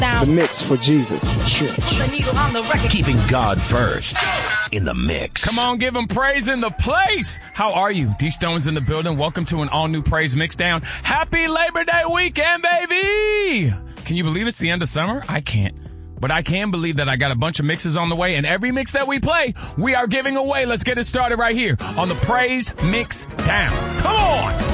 Down. The mix for Jesus Church. Keeping God first in the mix. Come on, give him praise in the place. How are you? D Stone's in the building. Welcome to an all-new Praise Mixdown. Happy Labor Day weekend, baby! Can you believe it's the end of summer? I can't. But I can believe that I got a bunch of mixes on the way, and every mix that we play, we are giving away. Let's get it started right here on the Praise Mixdown. Come on!